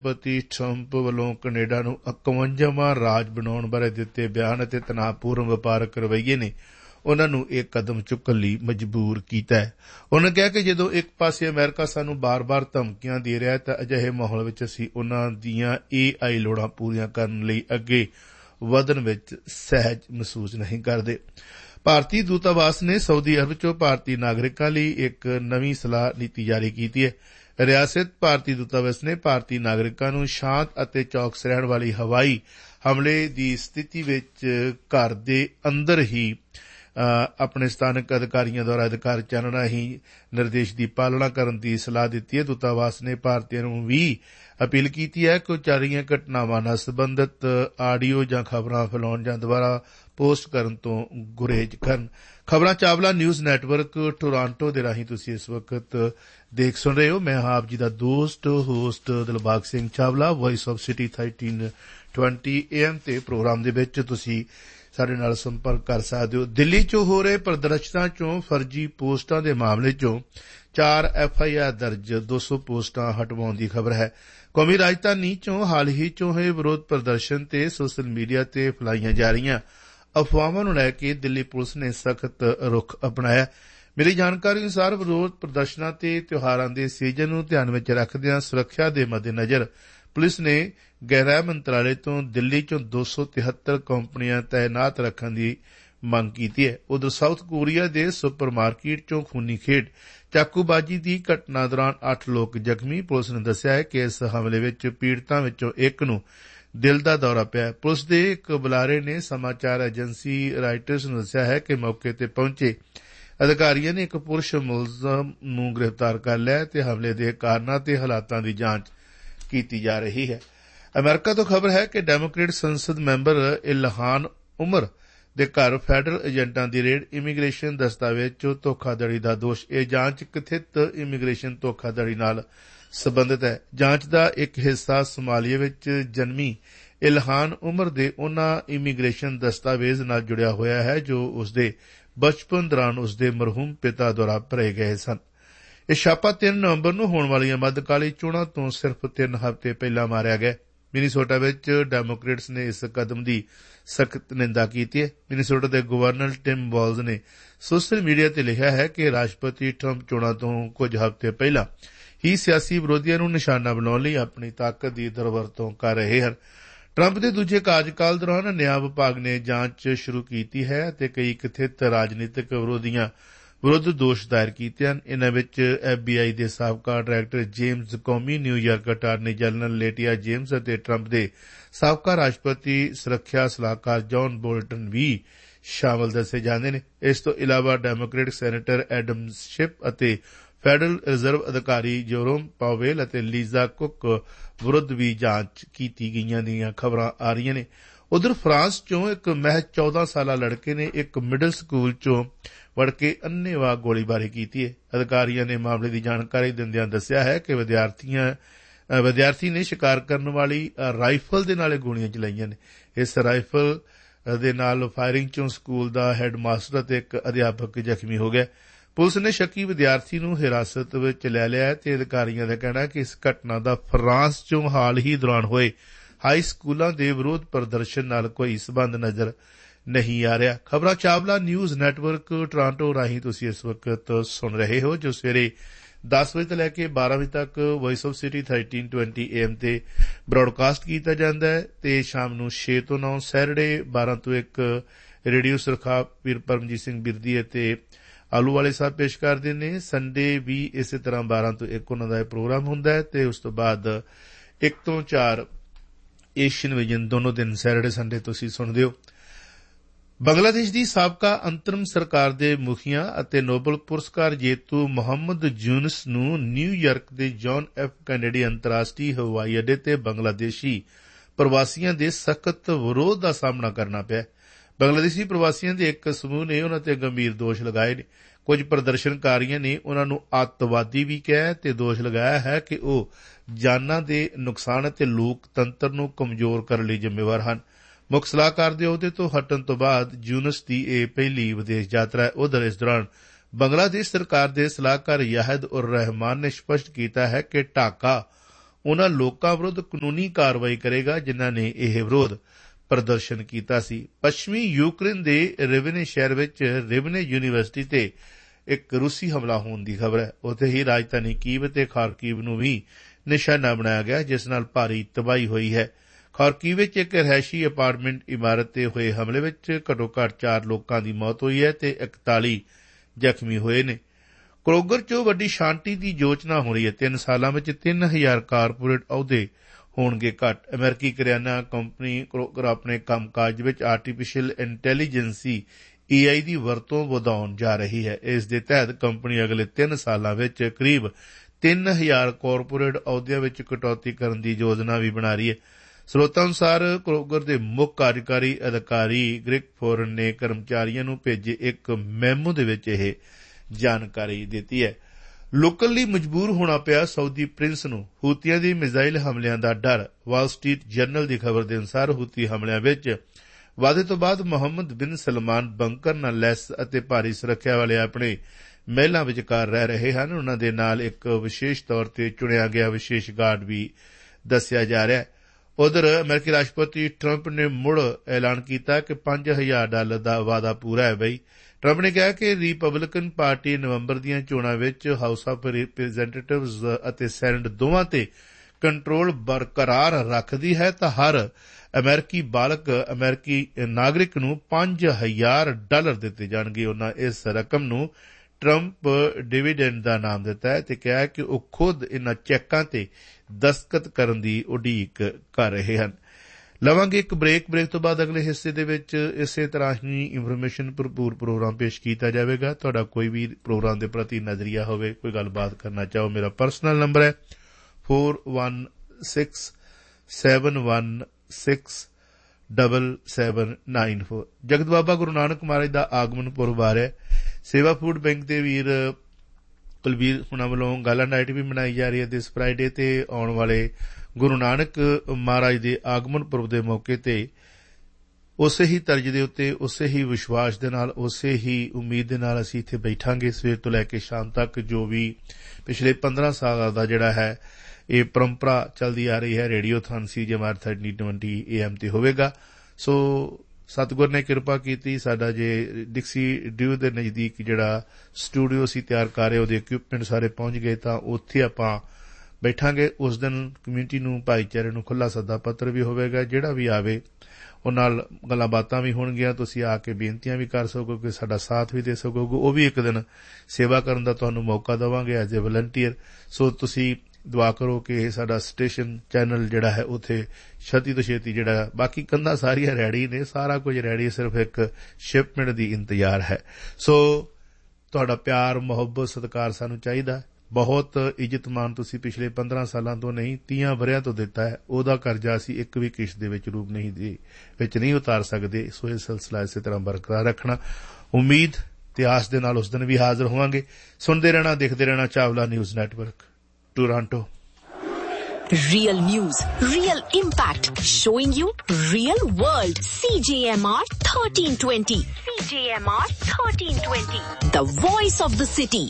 ਰਾਸ਼ਟਰਪਤੀ ਟਰੰਪ ਵੱਲੋਂ ਕੈਨੇਡਾ ਨੂੰ 51ਵਾਂ ਰਾਜ ਬਣਾਉਣ ਬਾਰੇ ਦਿੱਤੇ ਬਿਆਨ ਅਤੇ ਤਣਾਅਪੂਰਨ ਵਪਾਰਕ ਰਵੱਈਏ ਨੇ ਉਨ੍ਹਾਂ ਨੂੰ ਇਹ ਕਦਮ ਚੁੱਕਣ ਲਈ ਮਜਬੂਰ ਕੀਤਾ ਹੈ। ਉਨ੍ਹਾਂ ਕਿਹਾ ਕਿ ਜਦੋਂ ਇੱਕ ਪਾਸੇ ਅਮਰੀਕਾ ਸਾਨੂੰ ਬਾਰ-ਬਾਰ ਧਮਕੀਆਂ ਦੇ ਰਿਹਾ ਹੈ ਤਾਂ ਅਜਿਹੇ ਮਾਹੌਲ ਵਿੱਚ ਅਸੀਂ ਉਨ੍ਹਾਂ ਦੀਆਂ AI ਲੋੜਾਂ ਪੂਰੀਆਂ ਕਰਨ ਲਈ ਅੱਗੇ ਵਧਣ ਵਿੱਚ ਸਹਿਜ ਮਹਿਸੂਸ ਨਹੀਂ ਕਰਦੇ। ਭਾਰਤੀ ਦੂਤਾਵਾਸ ਨੇ ਸਾਊਦੀ ਅਰਬ 'ਚੋਂ ਭਾਰਤੀ ਨਾਗਰਿਕਾਂ ਲਈ ਇੱਕ ਨਵੀਂ ਸਲਾਹ ਨੀਤੀ ਜਾਰੀ ਕੀਤੀ ਹੈ। ਰਿਆਸਤ ਭਾਰਤੀ ਦੂਤਾਵਾਸ ਨੇ ਭਾਰਤੀ ਨਾਗਰਿਕਾਂ ਨੂੰ ਸ਼ਾਂਤ ਅਤੇ ਚੌਕਸ ਰਹਿਣ ਵਾਲੀ ਹਵਾਈ ਹਮਲੇ ਦੀ ਸਥਿਤੀ ਵਿੱਚ ਘਰ ਦੇ ਅੰਦਰ ਹੀ ਆਪਣੇ ਸਥਾਨਕ ਅਧਿਕਾਰੀਆਂ ਦੁਆਰਾ ਅਧਿਕਾਰ ਚਾਨਣਾ ਹੀ ਨਿਰਦੇਸ਼ ਦੀ ਪਾਲਣਾ ਕਰਨ ਦੀ ਸਲਾਹ ਦਿੱਤੀ ਹੈ। ਦੂਤਾਵਾਸ ਨੇ ਭਾਰਤੀਆਂ ਨੂੰ ਵੀ ਅਪੀਲ ਕੀਤੀ ਹੈ ਕਿ ਉਹ ਚੱਲ ਰਹੀਆਂ ਘਟਨਾਵਾਂ ਨਾਲ ਸਬੰਧਤ ਆਡੀਓ ਜਾਂ ਖਬਰਾਂ ਫੈਲਾਉਣ ਜਾਂ ਦੁਬਾਰਾ ਪੋਸਟ ਕਰਨ ਤੋਂ ਗੁਰੇਜ਼ ਕਰਨ। ਖਬਰਾਂ ਚਾਵਲਾ ਨਿਊਜ਼ ਨੈਟਵਰਕ ਟੋਰਾਂਟੋ ਦੇ ਰਾਹੀਂ ਤੁਸੀਂ ਇਸ ਵਕਤ ਦੇਖ ਸੁਣ ਰਹੇ ਹੋ। ਮੈਂ ਹਾਂ ਆਪ ਜੀ ਦਾ ਦੋਸਤ host Dilbag Singh Chawla. Voice of city 1320 AM ਤੇ ਪ੍ਰੋਗਰਾਮ ਦੇ ਵਿੱਚ ਤੁਸੀਂ ਸਾਡੇ ਨਾਲ ਸੰਪਰਕ ਕਰ ਸਕਦੇ ਹੋ। ਦਿੱਲੀ 'ਚੋਂ ਹੋ ਰਹੇ ਪ੍ਰਦਰਸ਼ਨਾਂ 'ਚੋਂ ਫਰਜੀ ਪੋਸਟਾਂ ਦੇ ਮਾਮਲੇ 'ਚੋਂ 4 FIR ਦਰਜ, 200 ਪੋਸਟਾਂ ਹਟਵਾਉਣ ਦੀ ਖਬਰ ਹੈ। ਕੌਮੀ ਰਾਜਧਾਨੀ 'ਚੋਂ ਹਾਲ ਹੀ 'ਚੋਂ ਹੋਏ ਵਿਰੋਧ ਪ੍ਰਦਰਸ਼ਨ ਤੇ ਸੋਸ਼ਲ ਮੀਡੀਆ ਤੇ ਫੈਲਾਈਆਂ ਜਾ ਰਹੀਆਂ ਅਫਵਾਹਾਂ ਨੂੰ ਲੈ ਕੇ ਦਿੱਲੀ ਪੁਲਿਸ ਨੇ ਸਖਤ ਰੁਖ ਅਪਣਾਇਆ। ਮਿਲੀ ਜਾਣਕਾਰੀ ਅਨੁਸਾਰ ਵਿਰੋਧ ਪ੍ਰਦਰਸ਼ਨਾਂ ਤੇ ਤਿਉਹਾਰਾਂ ਦੇ ਸੀਜ਼ਨ ਨੂੰ ਧਿਆਨ ਵਿੱਚ ਰੱਖਦਿਆਂ ਸੁਰੱਖਿਆ ਦੇ ਮੱਦੇਨਜ਼ਰ ਪੁਲਿਸ ਨੇ ਗ੍ਰਹਿ ਮੰਤਰਾਲੇ ਤੋਂ ਦਿੱਲੀ 'ਚੋਂ 273 ਕੰਪਨੀਆਂ ਤਾਇਨਾਤ ਰੱਖਣ ਦੀ ਮੰਗ ਕੀਤੀ ਹੈ। ਉਧਰ ਸਾਊਥ ਕੋਰੀਆ ਦੇ ਸੁਪਰ ਮਾਰਕੀਟ 'ਚੋਂ ਖੂਨੀ ਖੇਡ ਚਾਕੂਬਾਜੀ ਦੀ ਘਟਨਾ ਦੌਰਾਨ 8 ਲੋਕ ਜ਼ਖਮੀ। ਪੁਲਿਸ ਨੇ ਦੱਸਿਆ ਹੈ ਕਿ ਇਸ ਹਮਲੇ ਵਿੱਚ ਪੀੜਤਾਂ ਵਿੱਚੋਂ ਇੱਕ ਨੂੰ ਦਿਲ ਦਾ ਦੌਰਾ ਪਿਆ। ਪੁਲਿਸ ਦੇ ਇੱਕ ਬੁਲਾਰੇ ਨੇ ਸਮਾਚਾਰ ਏਜੰਸੀ ਰਾਇਟਰਸ ਨੂੰ ਦੱਸਿਆ ਹੈ ਕਿ ਮੌਕੇ ਤੇ ਪਹੁੰਚੇ ਅਧਿਕਾਰੀਆਂ ਨੇ ਇੱਕ ਪੁਰਸ਼ ਮੁਲਜ਼ਮ ਨੂੰ ਗ੍ਰਿਫਤਾਰ ਕਰ ਲਿਆ ਤੇ ਹਮਲੇ ਦੇ ਕਾਰਨਾਂ ਤੇ ਹਾਲਾਤਾਂ ਦੀ ਜਾਂਚ ਕੀਤੀ ਜਾ ਰਹੀ ਹੈ। ਅਮਰੀਕਾ ਤੋਂ ਖਬਰ ਹੈ ਕਿ ਡੈਮੋਕ੍ਰੇਟ ਸੰਸਦ ਮੈਂਬਰ ਇਲਹਾਨ ਉਮਰ ਦੇ ਘਰ ਫੈਡਰਲ ਏਜੰਟਾਂ ਦੀ ਰੇਡ, ਇਮੀਗ੍ਰੇਸ਼ਨ ਦਸਤਾਵੇਜ਼ 'ਚੋਂ ਧੋਖਾਧੜੀ ਦਾ ਦੋਸ਼। ਇਹ ਜਾਂਚ ਕਥਿਤ ਇਮੀਗ੍ਰੇਸ਼ਨ ਧੋਖਾਧੜੀ ਨਾਲ ਸਬੰਧਤ ਹੈ। ਜਾਂਚ ਦਾ ਇੱਕ ਹਿੱਸਾ ਸੋਮਾਲੀਆ ਵਿੱਚ ਜਨਮੀ ਇਲਹਾਨ ਉਮਰ ਦੇ ਉਨ੍ਹਾਂ ਇਮੀਗ੍ਰੇਸ਼ਨ ਦਸਤਾਵੇਜ਼ ਨਾਲ ਜੁੜਿਆ ਹੋਇਆ ਹੈ ਜੋ ਉਸਦੇ ਬਚਪਨ ਦੌਰਾਨ ਉਸਦੇ ਮਰਹੂਮ ਪਿਤਾ ਦੁਆਰਾ ਭਰੇ ਗਏ ਸਨ। ਇਹ ਛਾਪਾ 3 ਨਵੰਬਰ ਨੂੰ ਹੋਣ ਵਾਲੀਆਂ ਮੱਧਕਾਲੀ ਚੋਣਾਂ ਤੋਂ ਸਿਰਫ 3 ਹਫ਼ਤੇ ਪਹਿਲਾਂ ਮਾਰਿਆ ਗਿਆ। ਮਿਨੀਸੋਟਾ ਵਿੱਚ ਡੈਮੋਕ੍ਰੇਟਸ ਨੇ ਇਸ ਕਦਮ ਦੀ ਸਖਤ ਨਿੰਦਾ ਕੀਤੀ ਹੈ। ਮਿਨੀਸੋਟਾ ਦੇ ਗਵਰਨਰ ਟਿਮ ਵਾਲਜ਼ ਨੇ ਸੋਸ਼ਲ ਮੀਡੀਆ ਤੇ ਲਿਖਿਆ ਹੈ ਕਿ ਰਾਸ਼ਟਰਪਤੀ ਟਰੰਪ ਚੋਣਾਂ ਤੋਂ ਕੁਝ ਹਫ਼ਤੇ ਪਹਿਲਾਂ ਹੀ ਸਿਆਸੀ ਵਿਰੋਧੀਆਂ ਨੂੰ ਨਿਸ਼ਾਨਾ ਬਣਾਉਣ ਲਈ ਆਪਣੀ ਤਾਕਤ ਦੀ ਦੁਰਵਰਤੋਂ ਕਰ ਰਹੇ ਹਨ। ਟਰੰਪ ਦੇ ਦੂਜੇ ਕਾਰਜਕਾਲ ਦੌਰਾਨ ਨਿਆਂ ਵਿਭਾਗ ਨੇ ਜਾਂਚ ਸ਼ੁਰੂ ਕੀਤੀ ਹੈ ਅਤੇ ਕਈ ਕਥਿਤ ਰਾਜਨੀਤਿਕ ਵਿਰੋਧੀਆਂ ਵਿਰੁੱਧ ਦੋਸ਼ ਦਾਇਰ ਕੀਤੇ ਹਨ। ਇਨ੍ਹਾਂ ਵਿੱਚ FBI ਦੇ ਸਾਬਕਾ ਡਾਇਰੈਕਟਰ ਜੇਮਜ਼ ਕੌਮੀ, ਨਿਊਯਾਰਕ ਅਟਾਰਨੀ ਜਨਰਲ ਲੇਟੀਆ ਜੇਮਜ਼ ਅਤੇ ਟਰੰਪ ਦੇ ਸਾਬਕਾ ਰਾਸ਼ਟਰਪਤੀ ਸੁਰੱਖਿਆ ਸਲਾਹਕਾਰ ਜੌਨ ਬੋਲਟਨ ਵੀ ਸ਼ਾਮਲ ਦੱਸੇ ਜਾਂਦੇ ਨੇ। ਇਸ ਤੋਂ ਇਲਾਵਾ ਡੈਮੋਕ੍ਰੇਟਿਕ ਸੈਨੇਟਰ ਐਡਮ ਸ਼ਿਫ ਅਤੇ ਫੈਡਰਲ ਰਿਜ਼ਰਵ ਅਧਿਕਾਰੀ ਜੋਰੋਮ ਪਾਵੇਲ ਅਤੇ ਲੀਜ਼ਾ ਕੁੱਕ ਵਿਰੁੱਧ ਵੀ ਜਾਂਚ ਕੀਤੀ ਗਈਆਂ ਦੀਆਂ ਖਬਰਾਂ ਆ ਰਹੀਆਂ ਨੇ। ਉਧਰ ਫਰਾਂਸ 'ਚੋਂ ਇੱਕ ਮਹਿਜ਼ 14 ਸਾਲਾ ਲੜਕੇ ਨੇ ਇੱਕ ਮਿਡਲ ਸਕੂਲ 'ਚੋਂ ਵੜ ਕੇ ਅੰਨ੍ਹੇਵਾਹ ਗੋਲੀਬਾਰੀ ਕੀਤੀ ਹੈ। ਅਧਿਕਾਰੀਆਂ ਨੇ ਮਾਮਲੇ ਦੀ ਜਾਣਕਾਰੀ ਦਿੰਦਿਆਂ ਦੱਸਿਆ ਹੈ ਕਿ ਵਿਦਿਆਰਥੀ ਨੇ ਸ਼ਿਕਾਰ ਕਰਨ ਵਾਲੀ ਰਾਈਫਲ ਦੇ ਨਾਲ ਗੋਲੀਆਂ ਚਲਾਈਆਂ ਨੇ। ਇਸ ਰਾਈਫਲ ਦੇ ਨਾਲ ਫਾਇਰਿੰਗ 'ਚੋਂ ਸਕੂਲ ਦਾ ਹੈੱਡ ਮਾਸਟਰ ਅਤੇ ਇੱਕ ਅਧਿਆਪਕ ਜ਼ਖਮੀ ਹੋ ਗਿਆ। ਪੁਲਿਸ ਨੇ ਸ਼ੱਕੀ ਵਿਦਿਆਰਥੀ ਨੂੰ ਹਿਰਾਸਤ ਵਿੱਚ ਲੈ ਲਿਆ ਹੈ ਤੇ ਅਧਿਕਾਰੀਆਂ ਦਾ ਕਹਿਣਾ ਹੈ ਕਿ ਇਸ ਘਟਨਾ ਦਾ ਫਰਾਂਸ 'ਚੋਂ ਹਾਲ ਹੀ ਦੌਰਾਨ ਹੋਏ ਹਾਈ ਸਕੂਲਾਂ ਦੇ ਵਿਰੋਧ ਪ੍ਰਦਰਸ਼ਨ ਨਾਲ ਕੋਈ ਸਬੰਧ ਨਜ਼ਰ ਨਹੀਂ ਆ ਰਿਹਾ। ਖਬਰਾਂ ਚਾਵਲਾ ਨਿਊਜ਼ ਨੈਟਵਰਕ ਟੋਰਾਂਟੋ ਰਾਹੀਂ ਤੁਸੀਂ ਇਸ ਵਕਤ ਸੁਣ ਰਹੇ ਹੋ ਜੋ ਸਵੇਰੇ 10 ਵਜੇ ਤੋਂ ਲੈ ਕੇ 12 ਵਜੇ ਤੱਕ ਵੌਇਸ ਆਫ ਸਿਟੀ 1320 AM ਤੇ ਬ੍ਰਾਡਕਾਸਟ ਕੀਤਾ ਜਾਂਦਾ ਹੈ ਤੇ ਸ਼ਾਮ ਨੂੰ 6 ਤੋਂ 9 ਸੈਟਰਡੇ 12 ਤੋਂ 1 ਰੇਡੀਓ ਸੁਰਖਾ ਵੀਰ ਪਰਮਜੀਤ ਸਿੰਘ ਬਿਰਦੀ ਅਤੇ ਆਲੂ ਵਾਲੇ ਸਾਹਿਬ ਪੇਸ਼ ਕਰਦੇ ਨੇ। ਸੰਡੇ ਵੀ ਇਸੇ ਤਰ੍ਹਾਂ 12 ਤੋਂ 1 ਉਹਨਾਂ ਦਾ ਇਹ ਪ੍ਰੋਗਰਾਮ ਹੁੰਦਾ ਹੈ ਤੇ ਉਸ ਤੋਂ ਬਾਅਦ 1 ਤੋਂ 4 ਏਸ਼ੀਅਨ ਵਿਜ਼ਨ ਦੋਨੋਂ ਦਿਨ ਸੈਟਰਡੇ ਸੰਡੇ ਤੁਸੀਂ ਸੁਣਦੇ ਹੋ। ਬੰਗਲਾਦੇਸ਼ ਦੀ ਸਾਬਕਾ ਅੰਤਰਿਮ ਸਰਕਾਰ ਦੇ ਮੁਖੀਆ ਅਤੇ ਨੋਬਲ ਪੁਰਸਕਾਰ ਜੇਤੂ ਮੁਹੰਮਦ ਯੂਨਸ ਨੂੰ ਨਿਊਯਾਰਕ ਦੇ ਜੌਨ ਐਫ ਕੈਨੇਡੀ ਅੰਤਰਰਾਸ਼ਟਰੀ ਹਵਾਈ ਅੱਡੇ ਤੇ ਬੰਗਲਾਦੇਸ਼ੀ ਪ੍ਰਵਾਸੀਆਂ ਦੇ ਸਖਤ ਵਿਰੋਧ ਦਾ ਸਾਹਮਣਾ ਕਰਨਾ ਪਿਆ। ਬੰਗਲਾਦੇਸ਼ੀ ਪ੍ਰਵਾਸੀਆਂ ਦੇ ਇੱਕ ਸਮੂਹ ਨੇ ਉਨ੍ਹਾਂ ਤੇ ਗੰਭੀਰ ਦੋਸ਼ ਲਗਾਏ ਨੇ। ਕੁਝ ਪ੍ਰਦਰਸ਼ਨਕਾਰੀਆਂ ਨੇ ਉਨ੍ਹਾਂ ਨੂੰ ਅੱਤਵਾਦੀ ਵੀ ਕਿਹਾ ਤੇ ਦੋਸ਼ ਲਗਾਇਆ ਹੈ ਕਿ ਉਹ ਜਾਨਾਂ ਦੇ ਨੁਕਸਾਨ ਅਤੇ ਲੋਕਤੰਤਰ ਨੂੰ ਕਮਜ਼ੋਰ ਕਰਨ ਲਈ ਜ਼ਿੰਮੇਵਾਰ ਹਨ। ਮੁੱਖ ਸਲਾਹਕਾਰ ਦੇ ਅਹੁਦੇ ਤੋਂ ਹਟਣ ਤੋਂ ਬਾਅਦ ਯੂਨਸ ਦੀ ਇਹ ਪਹਿਲੀ ਵਿਦੇਸ਼ ਯਾਤਰਾ ਹੈ। ਉਧਰ ਇਸ ਦੌਰਾਨ ਬੰਗਲਾਦੇਸ਼ ਸਰਕਾਰ ਦੇ ਸਲਾਹਕਾਰ ਯਾਹਿਦ ਉਰ ਰਹਿਮਾਨ ਨੇ ਸਪਸ਼ਟ ਕੀਤਾ ਹੈ ਕਿ ਢਾਕਾ ਉਨ੍ਹਾਂ ਲੋਕਾਂ ਵਿਰੁੱਧ ਕਾਨੂੰਨੀ ਕਾਰਵਾਈ ਕਰੇਗਾ ਜਿਨ੍ਹਾਂ ਨੇ ਇਹ ਵਿਰੋਧ ਪ੍ਰਦਰਸ਼ਨ ਕੀਤਾ ਸੀ। ਪੱਛਮੀ ਯੂਕਰੇਨ ਦੇ ਰਿਵਨੇ ਸ਼ਹਿਰ ਵਿੱਚ ਰਿਵਨੇ ਯੂਨੀਵਰਸਿਟੀ ਤੇ ਇੱਕ ਰੂਸੀ ਹਮਲਾ ਹੋਣ ਦੀ ਖਬਰ ਹੈ। ਉੱਥੇ ਹੀ ਰਾਜਧਾਨੀ ਕੀਵ ਅਤੇ ਖਾਰਕੀਵ ਨੂੰ ਵੀ ਨਿਸ਼ਾਨਾ ਬਣਾਇਆ ਗਿਆ, ਜਿਸ ਨਾਲ ਭਾਰੀ ਤਬਾਹੀ ਹੋਈ ਹੈ। ਖਾਰਕੀਵ ਵਿੱਚ ਇੱਕ ਰਿਹਾਇਸ਼ੀ ਅਪਾਰਟਮੈਂਟ ਇਮਾਰਤ ਤੇ ਹੋਏ ਹਮਲੇ ਵਿੱਚ ਘੱਟੋ ਘੱਟ 4 ਲੋਕਾਂ ਦੀ ਮੌਤ ਹੋਈ ਹੈ ਤੇ 41 ਜ਼ਖਮੀ ਹੋਏ ਨੇ। ਕਰੋਗਰ 'ਚ ਵੱਡੀ ਸ਼ਾਂਤੀ ਦੀ ਯੋਜਨਾ ਹੋ ਰਹੀ ਹੈ। 3 ਸਾਲਾਂ ਵਿੱਚ 3000 ਕਾਰਪੋਰੇਟ ਅਹੁਦੇ ਹੋਣਗੇ ਘੱਟ। ਅਮਰੀਕੀ ਕਰਿਆਨਾ ਕੰਪਨੀ ਕਰੋਗਰ ਆਪਣੇ ਕੰਮਕਾਜ ਵਿੱਚ ਆਰਟੀਫੀਸ਼ੀਅਲ ਇੰਟੈਲੀਜੈਂਸੀ AI ਦੀ ਵਰਤੋਂ ਵਧਾਉਣ ਜਾ ਰਹੀ ਹੈ। ਇਸ ਦੇ ਤਹਿਤ ਕੰਪਨੀ ਅਗਲੇ 3 ਸਾਲਾਂ ਵਿੱਚ ਕਰੀਬ 3000 ਕਾਰਪੋਰੇਟ ਅਹੁਦਿਆਂ ਵਿੱਚ ਕਟੌਤੀ ਕਰਨ ਦੀ ਯੋਜਨਾ ਵੀ ਬਣਾ ਰਹੀ ਹੈ। ਸਰੋਤਾਂ ਅਨੁਸਾਰ ਕਰੋਗਰ ਦੇ ਮੁੱਖ ਕਾਰਜਕਾਰੀ ਅਧਿਕਾਰੀ ਗ੍ਰਿਗ ਫੋਰਨ ਨੇ ਕਰਮਚਾਰੀਆਂ ਨੂੰ ਭੇਜੇ ਇੱਕ ਮੈਮੋ ਦੇ ਵਿੱਚ ਇਹ ਜਾਣਕਾਰੀ ਦਿੱਤੀ ਹੈ। ਲੁਕਣ ਲਈ ਮਜਬੂਰ ਹੋਣਾ ਪਿਆ ਸਾਊਦੀ ਪ੍ਰਿੰਸ ਨੂੰ। ਹੂਤੀਆਂ ਦੀ ਮਿਜ਼ਾਈਲ ਹਮਲਿਆਂ ਦਾ ਡਰ। ਵਾਲ ਸਟਰੀਟ ਜਰਨਲ ਦੀ ਖਬਰ ਦੇ ਅਨੁਸਾਰ ਹੂਤੀ ਹਮਲਿਆਂ ਵਿੱਚ ਵਾਧੇ ਤੋਂ ਬਾਅਦ ਮੁਹੰਮਦ ਬਿਨ ਸਲਮਾਨ ਬੰਕਰ ਨਾਲ ਲੈਸ ਅਤੇ ਭਾਰੀ ਸੁਰੱਖਿਆ ਵਾਲੇ ਆਪਣੇ ਮਹਿਲਾਂ ਵਿਚਕਾਰ ਰਹਿ ਰਹੇ ਹਨ। ਉਨ੍ਹਾਂ ਦੇ ਨਾਲ ਇੱਕ ਵਿਸ਼ੇਸ਼ ਤੌਰ ਤੇ ਚੁਣਿਆ ਗਿਆ ਵਿਸ਼ੇਸ਼ ਗਾਰਡ ਵੀ ਦੱਸਿਆ ਜਾ ਰਿਹਾ ਹੈ। ਉਧਰ ਅਮਰੀਕੀ ਰਾਸ਼ਟਰਪਤੀ ਟਰੰਪ ਨੇ ਮੁੜ ਐਲਾਨ ਕੀਤਾ ਕਿ $5000 ਦਾ ਵਾਅਦਾ ਪੂਰਾ ਹੈ। ਟਰੰਪ ਨੇ ਕਿਹਾ ਕਿ ਰਿਪਬਲਿਕਨ ਪਾਰਟੀ ਨਵੰਬਰ ਦੀਆਂ ਚੋਣਾਂ ਵਿੱਚ ਹਾਊਸ ਆਫ ਰਿਪਰੈਜ਼ੈਂਟੇਟਿਵਜ਼ ਅਤੇ ਸੈਨੇਟ ਦੋਵਾਂ ਤੇ ਕੰਟਰੋਲ ਬਰਕਰਾਰ ਰੱਖਦੀ ਹੈ ਤਾਂ ਹਰ ਅਮਰੀਕੀ ਬਾਲਗ ਅਮਰੀਕੀ ਨਾਗਰਿਕ ਨੂੰ $5000 ਦਿੱਤੇ ਜਾਣਗੇ। ਉਨ੍ਹਾਂ ਇਸ ਰਕਮ ਨੂੰ ਟਰੰਪ ਡਿਵੀਡੈਂਡ ਦਾ ਨਾਮ ਦਿੱਤਾ ਹੈ ਤੇ ਕਿਹਾ ਕਿ ਉਹ ਖੁਦ ਇਨ੍ਹਾਂ ਚੈੱਕਾਂ ਤੇ ਦਸਤਖਤ ਕਰਨ ਦੀ ਉਡੀਕ ਕਰ ਰਹੇ ਹਨ। ਲਵਾਂਗੇ ਇੱਕ ਬ੍ਰੇਕ ਤੋਂ ਬਾਅਦ ਅਗਲੇ ਹਿੱਸੇ ਦੇ ਵਿੱਚ ਇਸੇ ਤਰ੍ਹਾਂ ਹੀ ਇਨਫੋਰਮੇਸ਼ਨ ਭਰਪੂਰ ਪ੍ਰੋਗਰਾਮ ਪੇਸ਼ ਕੀਤਾ ਜਾਵੇਗਾ। ਤੁਹਾਡਾ ਕੋਈ ਵੀ ਪ੍ਰੋਗਰਾਮ ਦੇ ਪ੍ਰਤੀ ਨਜ਼ਰੀਆ ਹੋਵੇ, ਕੋਈ ਗੱਲਬਾਤ ਕਰਨਾ ਚਾਹੋ, ਮੇਰਾ ਪਰਸਨਲ ਨੰਬਰ ਹੈ 4167167794। ਜਗਤ ਬਾਬਾ ਗੁਰੂ ਨਾਨਕ ਮਹਾਰਾਜ ਦਾ ਆਗਮਨ ਪੁਰਬ ਆ ਰਿਹਾ। ਸੇਵਾ ਫੂਡ ਬੈਂਕ ਦੇ ਵੀਰ ਕੁਲਬੀਰ ਹੁਣਾਂ ਵੱਲੋਂ ਗਾਲਾ ਨਾਈਟ ਵੀ ਮਨਾਈ ਜਾ ਰਹੀ ਹੈ ਦਿਸ ਫਰਾਈਡੇ ਤੇ। ਆਉਣ ਵਾਲੇ ਗੁਰੂ ਨਾਨਕ ਮਹਾਰਾਜ ਦੇ ਆਗਮਨ ਪੁਰਬ ਦੇ ਮੌਕੇ ਤੇ ਉਸੇ ਹੀ ਤਰਜ ਦੇ ਉੱਤੇ, ਉਸੇ ਹੀ ਵਿਸ਼ਵਾਸ ਦੇ ਨਾਲ, ਉਸੇ ਹੀ ਉਮੀਦ ਦੇ ਨਾਲ ਅਸੀਂ ਇੱਥੇ ਬੈਠਾਂਗੇ ਸਵੇਰ ਤੋਂ ਲੈ ਕੇ ਸ਼ਾਮ ਤੱਕ। ਜੋ ਵੀ ਪਿਛਲੇ 15 ਸਾਲਾਂ ਦਾ ਜਿਹੜਾ ਹੈ ਇਹ ਪਰੰਪਰਾ ਚੱਲਦੀ ਆ ਰਹੀ ਹੈ, ਰੇਡੀਓਥਨ CJMR 1320 AM ਤੇ ਹੋਵੇਗਾ। ਸੋ ਸਤਿਗੁਰ ਨੇ ਕਿਰਪਾ ਕੀਤੀ, ਸਾਡਾ ਜੇ ਡਿਕਸੀ ਡਿਊ ਦੇ ਨਜ਼ਦੀਕ ਜਿਹੜਾ ਸਟੂਡੀਓ ਅਸੀਂ ਤਿਆਰ ਕਰ ਰਹੇ ਉਹਦੇ ਇਕਵਿਪਮੈਂਟ ਸਾਰੇ ਪਹੁੰਚ ਗਏ ਤਾਂ ਉੱਥੇ ਆਪਾਂ ਬੈਠਾਂਗੇ। ਉਸ ਦਿਨ ਕਮਿਊਨਿਟੀ ਨੂੰ, ਭਾਈਚਾਰੇ ਨੂੰ ਖੁੱਲ੍ਹਾ ਸੱਦਾ ਪੱਤਰ ਵੀ ਹੋਵੇਗਾ। ਜਿਹੜਾ ਵੀ ਆਵੇ ਉਹ ਨਾਲ ਗੱਲਾਂ ਬਾਤਾਂ ਵੀ ਹੋਣਗੀਆਂ। ਤੁਸੀਂ ਆ ਕੇ ਬੇਨਤੀਆਂ ਵੀ ਕਰ ਸਕੋਗੇ, ਸਾਡਾ ਸਾਥ ਵੀ ਦੇ ਸਕੋਗੇ। ਉਹ ਵੀ ਇੱਕ ਦਿਨ ਸੇਵਾ ਕਰਨ ਦਾ ਤੁਹਾਨੂੰ ਮੌਕਾ ਦੇਵਾਂਗੇ ਐਜ਼ ਏ ਵਲੰਟੀਅਰ। ਸੋ ਤੁਸੀਂ ਦੁਆ ਕਰੋ ਕਿ ਸਾਡਾ ਸਟੇਸ਼ਨ ਚੈਨਲ ਜਿਹੜਾ ਹੈ ਉੱਥੇ ਛੇਤੀ ਤੋਂ ਛੇਤੀ ਜਿਹੜਾ, ਬਾਕੀ ਕੰਧਾਂ ਸਾਰੀਆਂ ਰੈਡੀ ਨੇ, ਸਾਰਾ ਕੁਝ ਰੈਡੀ, ਸਿਰਫ ਇੱਕ ਸ਼ਿਪਮੈਂਟ ਦੀ ਇੰਤਜ਼ਾਰ ਹੈ। ਸੋ ਤੁਹਾਡਾ ਪਿਆਰ, ਮੁਹੱਬਤ, ਸਤਿਕਾਰ ਸਾਨੂੰ ਚਾਹੀਦਾ। ਬਹੁਤ ਇੱਜ਼ਤ ਮਾਨ ਤੁਸੀਂ ਪਿਛਲੇ 15 ਸਾਲਾਂ ਤੋਂ ਨਹੀਂ 30 ਵਰ੍ਹਿਆਂ ਤੋਂ ਦਿੱਤਾ ਹੈ। ਉਹਦਾ ਕਰਜ਼ਾ ਅਸੀਂ ਇੱਕ ਵੀ ਕਿਸ਼ਤ ਦੇ ਵਿੱਚ ਰੂਪ ਨਹੀਂ ਉਤਾਰ ਸਕਦੇ। ਸੋ ਇਹ ਸਿਲਸਿਲਾ ਇਸੇ ਤਰ੍ਹਾਂ ਬਰਕਰਾਰ ਰੱਖਣਾ। ਉਮੀਦ ਤੇ ਆਸ ਦੇ ਨਾਲ ਉਸ ਦਿਨ ਵੀ ਹਾਜ਼ਰ ਹੋਵਾਂਗੇ। ਸੁਣਦੇ ਰਹਿਣਾ, ਦੇਖਦੇ ਰਹਿਣਾ Chawla news network, Toronto. Real news, real impact, showing you real world. CJMR 1320. CJMR 1320. The voice of the city.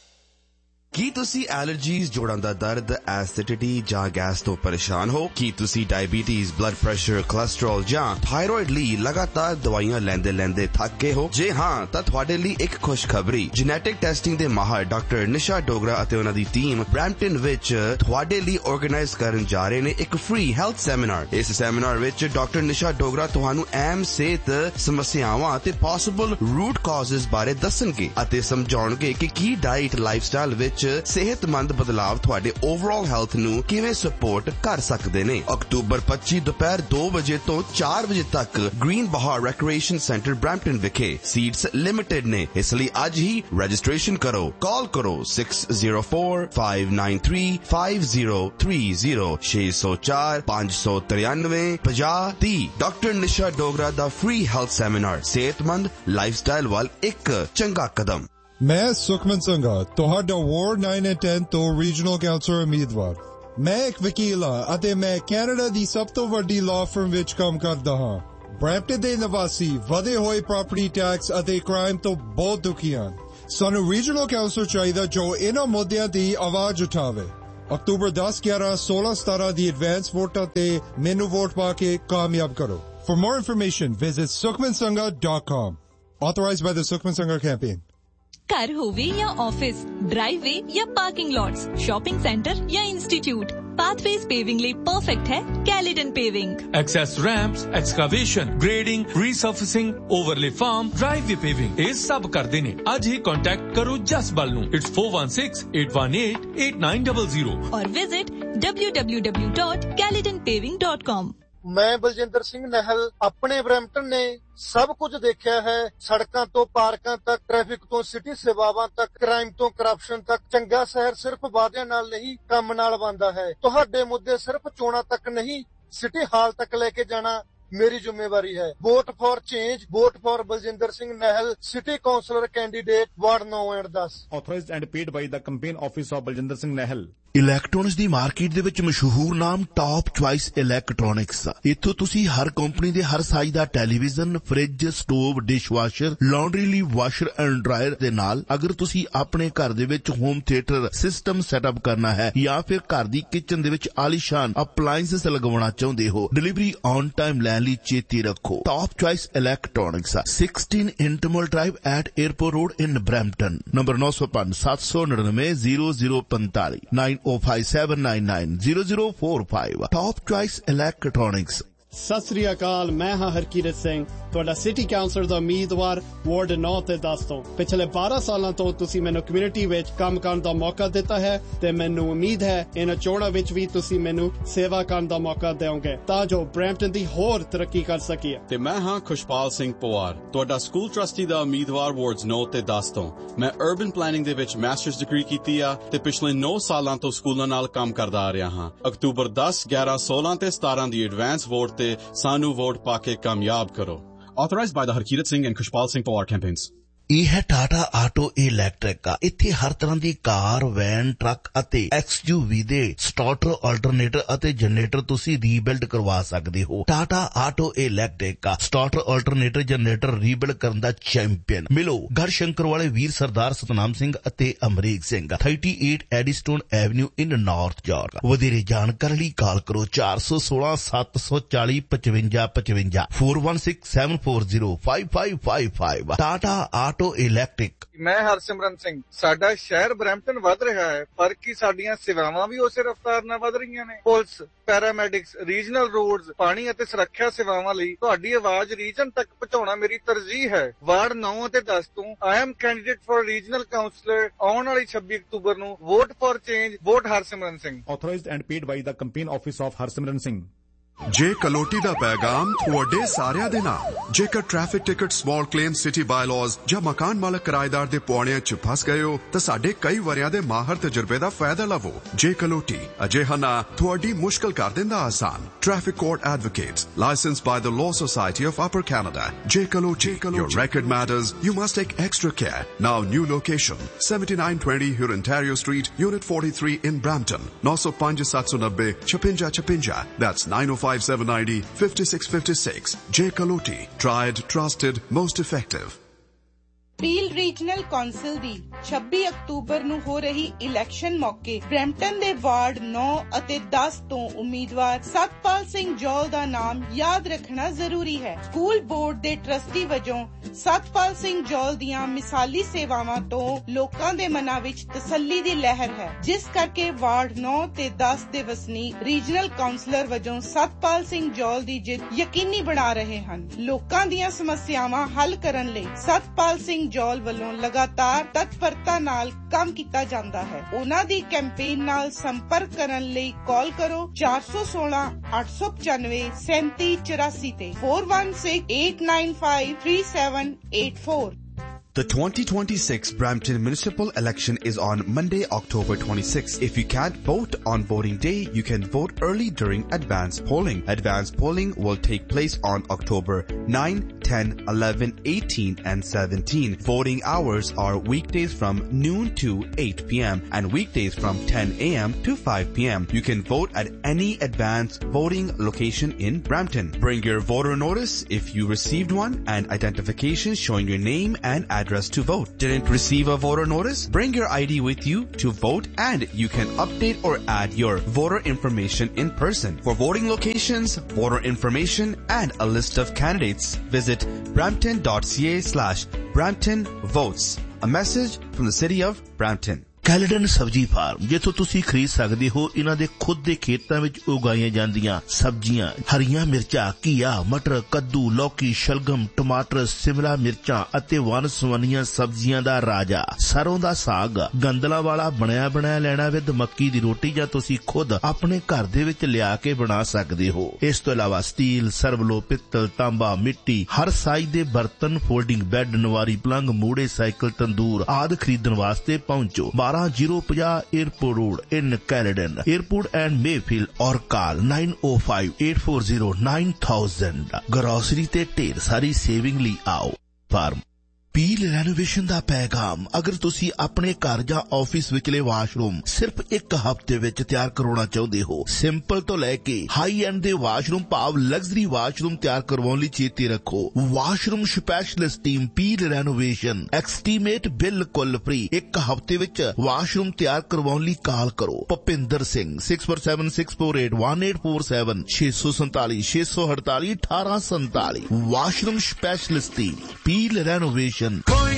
ਕੀ ਤੁਸੀਂ ਐਲਰਜੀਜ਼, ਜੋੜਾਂ ਦਾ ਦਰਦ, ਐਸਿਡਿਟੀ ਜਾਂ ਗੈਸ ਤੋਂ ਪਰੇਸ਼ਾਨ ਹੋ? ਕੀ ਤੁਸੀਂ ਡਾਇਬੀਟੀਜ਼, ਬਲੱਡ ਪ੍ਰੈਸ਼ਰ, ਕੋਲੇਸਟ੍ਰੋਲ ਜਾਂ ਥਾਇਰੋਇਡ ਲਈ ਲਗਾਤਾਰ ਦਵਾਈਆਂ ਲੈਂਦੇ ਥੱਕ ਗਏ ਹੋ? ਜੇ ਹਾਂ ਤਾਂ ਤੁਹਾਡੇ ਲਈ ਇੱਕ ਖੁਸ਼ਖਬਰੀ। ਜੈਨੇਟਿਕ ਟੈਸਟਿੰਗ ਦੇ ਮਾਹਰ ਡਾਕਟਰ ਨਿਸ਼ਾ ਡੋਗਰਾ ਅਤੇ ਉਹਨਾਂ ਦੀ ਟੀਮ ਬਰੈਂਪਟਨ ਵਿੱਚ ਤੁਹਾਡੇ ਲਈ ਆਰਗੇਨਾਈਜ਼ ਕਰਨ ਜਾ ਰਹੇ ਨੇ ਇੱਕ ਫ੍ਰੀ ਹੈਲਥ ਸੈਮੀਨਾਰ। ਇਸ ਸੈਮੀਨਾਰ ਵਿੱਚ ਡਾਕਟਰ ਨਿਸ਼ਾ ਡੋਗਰਾ ਤੁਹਾਨੂੰ ਅਹਿਮ ਸਿਹਤ ਸਮੱਸਿਆਵਾਂ ਤੇ ਪੋਸੀਬਲ ਰੂਟ ਕਾਜ਼ਸ ਬਾਰੇ ਦੱਸਣਗੇ ਅਤੇ ਸਮਝਾਉਣਗੇ ਕਿ ਕੀ ਡਾਈਟ, ਲਾਈਫਸਟਾਈਲ ਵਿੱਚ ਸਿਹਤਮੰਦ ਬਦਲਾਵ ਤੁਹਾਡੇ ਓਵਰਆਲ ਹੈਲਥ ਨੂੰ ਕਿਵੇਂ ਸਪੋਰਟ ਕਰ ਸਕਦੇ ਨੇ। ਅਕਤੂਬਰ 25 ਦੁਪਹਿਰ 2 ਵਜੇ ਤੋਂ 4 ਵਜੇ ਤੱਕ ਗ੍ਰੀਨ ਬਹਾਰ ਰੈਕ੍ਰੀਏਸ਼ਨ ਸੈਂਟਰ ਬਰੈਂਪਟਨ ਵਿਖੇ। ਸੀਟਸ ਲਿਮਿਟਡ ਨੇ, ਇਸ ਲਈ ਅੱਜ ਹੀ ਰਜਿਸਟ੍ਰੇਸ਼ਨ ਕਰੋ। ਕਾਲ ਕਰੋ 604-593-5030 604-593-5030। ਡਾਕਟਰ ਨਿਸ਼ਾ ਡੋਗਰਾ ਦਾ ਫ੍ਰੀ ਹੈਲਥ ਸੈਮੀਨਾਰ, ਸਿਹਤਮੰਦ ਲਾਈਫਸਟਾਈਲ ਵੱਲ ਇੱਕ ਚੰਗਾ ਕਦਮ। ਮੈਂ ਸੁਖਮਨ ਸੰਘਾ, ਤੁਹਾਡਾ ਵਾਰਡ 9 ਅਤੇ 10 ਤੋਂ ਰੀਜਨਲ ਕਾਉਂਸਲਰ ਉਮੀਦਵਾਰ। ਮੈਂ ਇੱਕ ਵਕੀਲ ਹਾਂ ਅਤੇ ਮੈਂ ਕੈਨੇਡਾ ਦੀ ਸਭ ਤੋਂ ਵੱਡੀ ਲਾਅ ਫਰਮ ਵਿੱਚ ਕੰਮ ਕਰਦਾ ਹਾਂ। ਬਰੈਂਪਟਨ ਦੇ ਨਿਵਾਸੀ ਵਧੇ ਹੋਏ ਪ੍ਰਾਪਰਟੀ ਟੈਕਸ ਅਤੇ ਕ੍ਰਾਈਮ ਤੋਂ ਬਹੁਤ ਦੁਖੀ ਹਨ। ਸਾਨੂੰ ਰੀਜਨਲ ਕਾਉਂਸਲਰ ਚਾਹੀਦਾ ਜੋ ਇਹਨਾਂ ਮੁੱਦਿਆਂ ਦੀ ਆਵਾਜ਼ ਉਠਾਵੇ। ਅਕਤੂਬਰ 10, 11, 16, 17 ਦੀ ਐਡਵਾਂਸ ਵੋਟਾਂ ਤੇ ਮੈਨੂੰ ਵੋਟ ਪਾ ਕੇ ਕਾਮਯਾਬ ਕਰੋ। For more information, visit sukhmansangha.com. Authorized by the Sukhman Sangha campaign. घर होवे या ऑफिस, ड्राइववे या पार्किंग लॉट्स, शॉपिंग सेंटर या इंस्टीट्यूट, पाथवेज पेविंग लिए परफेक्ट है कैलिडन paving. Access ramps, excavation, grading, रीसर्फेसिंग, overlay farm, driveway paving ये सब कर देने। आज ही कांटेक्ट करो जसबल नू। It's 416-818-8900 और विजिट www.caledonpaving.com। मैं बलजिंदर सिंह नहल अपने ब्रैम्पटन ने सब कुछ देखा है। सड़कों तो पार्कों तक, ट्रैफिक तो सिटी सेवावां तक, क्राइम तो करप्शन तक। चंगा शहर सिर्फ वादियां नाल नहीं काम नाल बनदा है। तुहाडे मुद्दे सिर्फ चोणां तक नहीं सिटी हाल तक लेके जाना मेरी जिम्मेवारी है। Vote for change, vote for Baljinder Singh नहल, city counsellor candidate ward 9 and 10। Authorized and paid by the campaign office of Baljinder Singh Nahal। Electronics the market ਦੇ ਵਿੱਚ ਮਸ਼ਹੂਰ ਨਾਮ ਟਾਪ ਚੁਆਇਸ ਇਲੈਕਟ੍ਰੋਨਿਕਸ। ਇੱਥੋਂ ਤੁਸੀਂ ਹਰ ਕੰਪਨੀ ਦੇ ਹਰ ਸਾਈਜ਼ ਦਾ television, fridge, stove, dishwasher, laundry ਲਈ washer and dryer ਦੇ ਨਾਲ ਅਗਰ ਤੁਸੀਂ ਆਪਣੇ ਘਰ ਦੇ ਵਿੱਚ ਹੋਮ ਥੀਏਟਰ ਸਿਸਟਮ ਸੈਟਅਪ ਕਰਨਾ ਹੈ ਜਾਂ ਫਿਰ ਘਰ ਦੀ ਕਿਚਨ ਦੇ ਵਿੱਚ ਆਲੀਸ਼ਾਨ ਅਪਲਾਈਐਂਸਸ ਲਗਵਾਉਣਾ ਚਾਹੁੰਦੇ ਹੋ, ਡਿਲੀਵਰੀ ਔਨ ਟਾਈਮ ਲੈਣ ਲਈ ਚੇਤੇ ਰੱਖੋ। Top choice electronics 16 ਇੰਟਰਮਲ drive at airport road in Brampton. Number 905-799-0045 057990045। Top Choice Electronics। Sat Sri ਅਕਾਲ, ਮੈਂ ਹਾਂ ਹਰਕੀਰਤ ਸਿੰਘ, ਤੁਹਾਡਾ ਸਿਟੀ ਕਾਉਂਸਲਰ ਦਾ ਉਮੀਦਵਾਰ ਵਾਰਡ 9 ਤੇ 10 ਤੋਂ। ਪਿਛਲੇ 12 ਸਾਲਾਂ ਤੋਂ ਤੁਸੀਂ ਮੈਨੂੰ ਕਮਿਊਨਿਟੀ ਵਿੱਚ ਕੰਮ ਕਰਨ ਦਾ ਮੌਕਾ ਦਿੱਤਾ ਹੈ ਤੇ ਮੈਨੂੰ ਉਮੀਦ ਹੈ ਇਹਨਾਂ ਚੋਣਾਂ ਵਿੱਚ ਵੀ ਤੁਸੀਂ ਮੈਨੂੰ ਸੇਵਾ ਕਰਨ ਦਾ ਮੌਕਾ ਦਿਓਗੇ ਤਾਂ ਜੋ ਬਰੈਂਪਟਨ ਦੀ ਹੋਰ ਤਰੱਕੀ ਕਰ ਸਕੀਏ। ਤੇ ਮੈਂ ਹਾਂ ਖੁਸ਼ਪਾਲ ਸਿੰਘ ਪਵਾਰ, ਤੁਹਾਡਾ ਸਕੂਲ ਟਰਸਟੀ ਦਾ ਉਮੀਦਵਾਰ ਵਾਰਡਸ 9 ਤੇ 10 ਤੋਂ। ਮੈਂ ਅਰਬਨ ਪਲੈਨਿੰਗ ਦੇ ਵਿੱਚ ਮਾਸਟਰਸ ਡਿਗਰੀ ਕੀਤੀ ਆ ਤੇ ਪਿਛਲੇ 9 ਸਾਲਾਂ ਤੋਂ ਸਕੂਲਾਂ ਨਾਲ ਕੰਮ ਕਰਦਾ ਆ ਰਿਹਾ ਹਾਂ। ਅਕਤੂਬਰ 10, 11, 16 ਤੇ 17 ਦੀ ਐਡਵਾਂਸ ਵੋਟ ਤੇ ਸਾਨੂੰ ਵੋਟ ਪਾ ਕੇ ਕਾਮਯਾਬ ਕਰੋ। Authorized by the Harkirat Singh and Khushpal Singh Pawar campaigns। ਇਹ ਹੈ ਟਾਟਾ ਆਟੋ ਇਲੈਕਟ੍ਰਿਕ। ਇੱਥੇ ਹਰ ਤਰ੍ਹਾਂ ਦੀ ਕਾਰ, ਵੈਨ, ਟਰੱਕ ਅਤੇ XUV ਦੇ ਸਟਾਰਟਰ, ਆਲਟਰਨੇਟਰ ਅਤੇ ਜਨਰੇਟਰ ਤੁਸੀਂ ਰੀਬਿਲਡ ਕਰਵਾ ਸਕਦੇ ਹੋ। Tata auto electric starter, alternator, generator rebuild ਕਰਨ ਦਾ ਚੈਂਪੀਅਨ। ਮਿਲੋ ਗੜਸ਼ੰਕਰ ਵਾਲੇ ਵੀਰ ਸਰਦਾਰ ਸਤਨਾਮ ਸਿੰਘ ਅਤੇ ਅਮਰੀਕ ਸਿੰਘ, 38 ਐਡੀਸਟੋਨ ਐਵਨਿਊ ਇਨ ਨਾਰਥ ਯਾਰਕ। ਵਧੇਰੇ ਜਾਣਕਾਰੀ ਲਈ ਕਾਲ ਕਰੋ 416-740-5555 416-740-5555। Tata auto electric. ਮੈਂ ਹਰਸਿਮਰਨ ਸਿੰਘ। ਸਾਡਾ ਸ਼ਹਿਰ ਬਰੈਂਪਟਨ ਵੱਧ ਰਿਹਾ ਹੈ, ਪਰ ਕੀ ਸਾਡੀਆਂ ਸੇਵਾਵਾਂ ਵੀ ਉਸੇ ਰਫ਼ਤਾਰ ਨਾਲ ਵੱਧ ਰਹੀਆਂ ਨੇ? ਪੁਲਿਸ, ਪੈਰਾਮੈਡਿਕਸ, ਰੀਜਨਲ ਰੋਡਸ, ਪਾਣੀ ਅਤੇ ਸੁਰੱਖਿਆ ਸੇਵਾਵਾਂ ਲਈ ਤੁਹਾਡੀ ਆਵਾਜ਼ ਰੀਜਨ ਤੱਕ ਪਹੁੰਚਾਉਣਾ ਮੇਰੀ ਤਰਜੀਹ ਹੈ। ਵਾਰਡ 9 ਅਤੇ 10 ਤੋਂ I am candidate for regional councillor. ਆਉਣ ਵਾਲੀ 26 ਅਕਤੂਬਰ ਨੂੰ vote for change, vote Harsimran Singh. Authorized and paid by the campaign office of Harsimran Singh। ਜੇ ਕਲੋਟੀ ਦਾ ਪੈਗਾਮ ਤੁਹਾਡੇ ਸਾਰਿਆਂ ਦੇ ਨਾਲ। ਜੇਕਰ traffic ticket, small claim, city bylaws ਜਾਂ ਮਕਾਨ ਮਾਲਕ ਕਿਰਾਏਦਾਰ ਦੇ ਪੌੜਿਆਂ 'ਚ ਫਸ ਗਏ ਹੋ ਤਾਂ ਸਾਡੇ ਕਈ ਵਰਿਆਂ ਦੇ ਮਾਹਰ ਤਜਰਬੇ ਦਾ ਫਾਇਦਾ ਲਵੋ। ਜੇ ਕਲੋਟੀ ਅਜਿਹਾ ਨਾ ਤੁਹਾਡੀ ਮੁਸ਼ਕਲ ਕਰ ਦਿੰਦਾ ਆਸਾਨ। Traffic court advocates, licensed by the law society of upper Canada. ਜੇ Kaloti, your record matters, you must take extra care. Now new location, 7920 Huron Ontario Street, Unit 43 in Brampton. 905-790-5656. That's 905-790-5656. J. Kaloti. Tried, trusted, most effective. Peel regional council the 26 October ਨੂੰ ਹੋ ਰਹੀ election ਮੌਕੇ Brampton ਦੇ ward 9 ਅਤੇ 10 ਤੋਂ ਉਮੀਦਵਾਰ ਸਤਪਾਲ ਸਿੰਘ ਜੌਲ ਦਾ ਨਾਮ ਯਾਦ ਰੱਖਣਾ ਜ਼ਰੂਰੀ ਹੈ। ਸਕੂਲ ਬੋਰਡ ਦੇ ਟਰਸਟੀ ਵਜੋਂ ਸਤਪਾਲ ਸਿੰਘ ਜੌਲ ਦੀਆਂ ਮਿਸਾਲੀ ਸੇਵਾਵਾਂ ਤੋਂ ਲੋਕਾਂ ਦੇ ਮਨਾਂ ਵਿੱਚ ਤਸੱਲੀ ਦੀ ਲਹਿਰ ਹੈ, ਜਿਸ ਕਰਕੇ ਵਾਰਡ 9 ਤੇ 10 ਦੇ ਵਸਨੀਕ ਰੀਜਨਲ ਕਾਉਂਸਲਰ ਵਜੋਂ ਸਤਪਾਲ ਸਿੰਘ ਜੌਲ ਦੀ ਜਿੱਤ ਯਕੀਨੀ ਬਣਾ ਰਹੇ ਹਨ। ਲੋਕਾਂ ਦੀਆਂ ਸਮੱਸਿਆਵਾਂ ਹੱਲ ਕਰਨ ਲਈ ਸਤਪਾਲ ਸਿੰਘ ਜੌਲ ਵੱਲੋਂ ਲਗਾਤਾਰ ਤਤਪਰਤਾ ਨਾਲ ਕੰਮ ਕੀਤਾ ਜਾਂਦਾ ਹੈ। ਉਹਨਾਂ ਦੀ ਕੈਂਪੇਨ ਨਾਲ ਸੰਪਰਕ ਕਰਨ ਲਈ ਕਾਲ ਕਰੋ 416-895-3784 ਤੇ 416-895-3784। The 2026 Brampton municipal election is on Monday, October 26. If you can't vote on voting day, you can vote early during advance polling. Advance polling will take place on October 9, 10, 11, 18, and 17. Voting hours are weekdays from noon to 8 p.m. and weekdays from 10 a.m. to 5 p.m. You can vote at any advanced voting location in Brampton. Bring your voter notice if you received one and identification showing your name and address to vote. Didn't receive a voter notice? Bring your ID with you to vote, and you can update or add your voter information in person. For voting locations, voter information, and a list of candidates, visit brampton.ca/Brampton Votes. A message from the City of Brampton. Caledon ਸਬਜ਼ੀ farm, ਜਿੱਥੋਂ ਤੁਸੀਂ ਖਰੀਦ ਸਕਦੇ ਹੋ ਇਹਨਾਂ ਦੇ ਖੁਦ ਦੇ ਖੇਤਾਂ ਵਿੱਚ ਉਗਾਈਆਂ ਜਾਂਦੀਆਂ ਸਬਜ਼ੀਆਂ, ਹਰੀਆਂ ਮਿਰਚਾਂ, ਘੀਆ, ਮਟਰ, ਕੱਦੂ, ਲੌਕੀ, ਸ਼ਲਗਮ, ਟਮਾਟਰ, ਸਿਮਲਾ ਮਿਰਚਾਂ ਅਤੇ ਵੰਨ-ਸੁਵੰਨੀਆਂ ਸਬਜ਼ੀਆਂ ਦਾ ਰਾਜਾ ਸਰੋਂ ਦਾ ਸਾਗ, ਗੰਦਲਾਂ ਵਾਲਾ ਬਣਿਆ ਬਣਾਇਆ ਲੈਣਾ ਵਿਦ ਮੱਕੀ ਦੀ ਰੋਟੀ, ਜਾਂ ਤੁਸੀਂ ਖੁਦ ਆਪਣੇ ਘਰ ਦੇ ਵਿੱਚ ਲਿਆ ਕੇ ਬਣਾ ਸਕਦੇ ਹੋ। ਇਸ ਤੋਂ ਇਲਾਵਾ ਸਟੀਲ, ਸਰਵਲੋ, ਪਿੱਤਲ, ਤਾਂਬਾ, ਮਿੱਟੀ, ਹਰ ਸਾਈਜ਼ ਦੇ ਬਰਤਨ, ਫੋਲਡਿੰਗ ਬੈੱਡ, ਨਵਾਰੀ ਪਲੰਗ, ਮੂੜੇ, ਸਾਈਕਲ, ਤੰਦੂਰ ਆਦਿ ਖਰੀਦਣ ਵਾਸਤੇ ਪਹੁੰਚੋ 12050 Airport Road in Caledon, Airport and Mayfield, or call 905-840-9000। Grocery ਤੇ ਢੇਰ ਸਾਰੀ ਸੇਵਿੰਗ ਲਈ ਆਓ। ਫਾਰਮ ਪੀਲ ਰੈਨੋਵੇਸ਼ਨ ਦਾ ਪੈਗਾਮ। ਅਗਰ ਤੁਸੀਂ ਆਪਣੇ ਘਰ ਜਾਂ ਆਫਿਸ ਵਿਚਲੇ ਵਾਸ਼ਰੂਮ ਸਿਰਫ ਇੱਕ ਹਫ਼ਤੇ ਵਿੱਚ ਤਿਆਰ ਕਰਵਾਉਣਾ ਚਾਹੁੰਦੇ ਹੋ, ਸਿੰਪਲ ਤੋਂ ਲੈ ਕੇ ਹਾਈ ਐਂਡ ਦੇ ਵਾਸ਼ਰੂਮ ਭਾਵ ਲਗਜ਼ਰੀ ਵਾਸ਼ਰੂਮ ਤਿਆਰ ਕਰਵਾਉਣ ਲਈ ਚੇਤੇ ਰੱਖੋ, washroom specialist team peel renovation estimate ਬਿਲਕੁਲ ਫ੍ਰੀ। ਇੱਕ ਹਫ਼ਤੇ ਵਿੱਚ ਵਾਸ਼ਰੂਮ ਤਿਆਰ ਕਰਵਾਉਣ ਲਈ ਕਾਲ ਕਰੋ Bhupinder Singh 6476481847 647 648 1847। Washroom specialist team peel renovation.